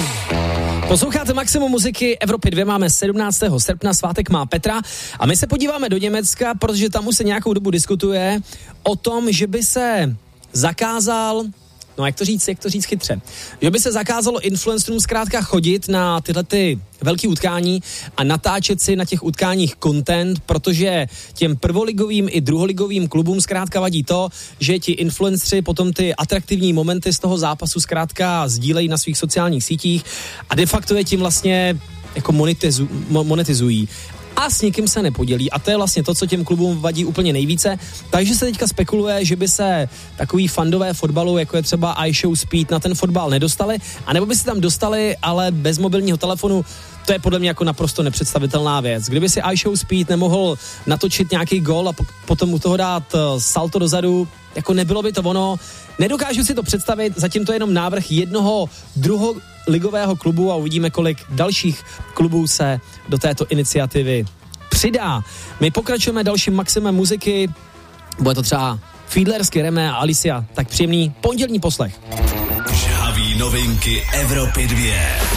Posloucháte Maximum muziky Evropy 2, máme 17. srpna, svátek má Petra a my se podíváme do Německa, protože tam už se nějakou dobu diskutuje o tom, že by se zakázal, no jak to říct chytře, že by se zakázalo influencerům zkrátka chodit na tyhle ty velký utkání a natáčet si na těch utkáních content, protože těm prvoligovým i druholigovým klubům zkrátka vadí to, že ti influenceri potom ty atraktivní momenty z toho zápasu zkrátka sdílejí na svých sociálních sítích a de facto je tím vlastně jako monetizují. A s nikým se nepodělí. A to je vlastně to, co těm klubům vadí úplně nejvíce. Takže se teďka spekuluje, že by se takový fandové fotbalu, jako je třeba iShow Speed, na ten fotbal nedostali, anebo by se tam dostali, ale bez mobilního telefonu. To je podle mě jako naprosto nepředstavitelná věc. Kdyby si iShow Speed nemohl natočit nějaký gól a potom u toho dát salto dozadu, jako nebylo by to ono. Nedokážu si to představit, zatím to je jenom návrh jednoho druholigového klubu a uvidíme, kolik dalších klubů se do této iniciativy přidá. My pokračujeme dalším maximem muziky, bude to třeba Fiedlersky, Remé a Alicia, tak příjemný pondělní poslech. Žhaví novinky Evropy 2.